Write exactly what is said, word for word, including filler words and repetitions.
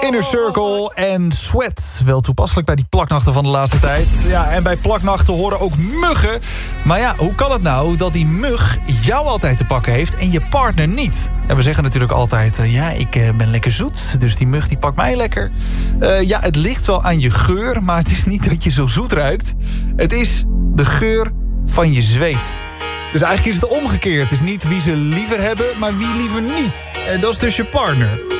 Inner Circle en Sweat. Wel toepasselijk bij die plaknachten van de laatste tijd. Ja, en bij plaknachten horen ook muggen. Maar ja, hoe kan het nou dat die mug jou altijd te pakken heeft en je partner niet? En we zeggen natuurlijk altijd, uh, ja, ik uh, ben lekker zoet, dus die mug die pakt mij lekker. Uh, ja, het ligt wel aan je geur, maar het is niet dat je zo zoet ruikt. Het is de geur van je zweet. Dus eigenlijk is het omgekeerd. Het is niet wie ze liever hebben, maar wie liever niet. En dat is dus je partner.